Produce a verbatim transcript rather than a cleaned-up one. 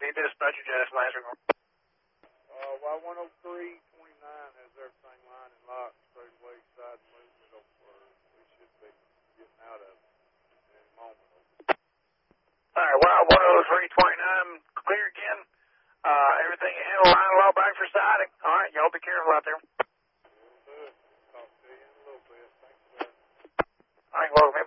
Be dispatcher, Jackson Lansing. Uh, Y one oh three twenty-nine has everything lined and locked, straight away, side movement over. We should be getting out of it in a moment. All right, well, one oh three twenty-nine, clear again. Uh, everything you handle, line law back for siding. All right, y'all be careful out there. We'll do it. Talk to you in a little bit. Thanks, sir. All right, welcome.